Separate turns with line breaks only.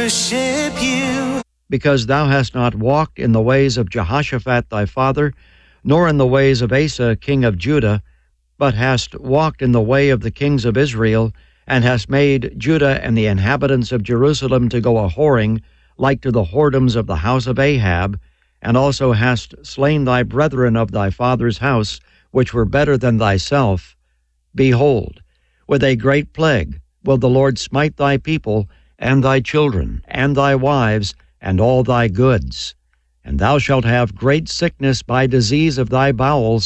worship you.
Because thou hast not walked in the ways of Jehoshaphat thy father, nor in the ways of Asa king of Judah, but hast walked in the way of the kings of Israel, and hast made Judah and the inhabitants of Jerusalem to go a-whoring, like to the whoredoms of the house of Ahab, and also hast slain thy brethren of thy father's house, which were better than thyself, behold, with a great plague will the Lord smite thy people, and thy children, and thy wives, and all thy goods. And thou shalt have great sickness by disease of thy bowels,